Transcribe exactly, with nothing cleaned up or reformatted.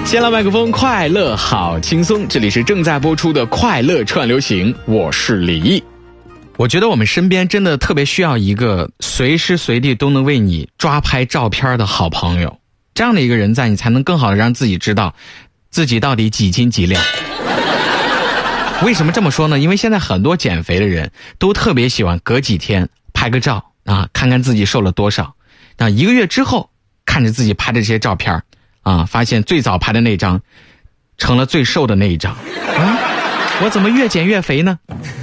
先来麦克风，快乐好轻松，这里是正在播出的快乐串流行，我是李毅。我觉得我们身边真的特别需要一个随时随地都能为你抓拍照片的好朋友，这样的一个人在，你才能更好的让自己知道自己到底几斤几两。为什么这么说呢？因为现在很多减肥的人都特别喜欢隔几天拍个照啊，看看自己瘦了多少。那一个月之后看着自己拍的这些照片啊，发现最早拍的那张成了最瘦的那一张啊，我怎么越减越肥呢？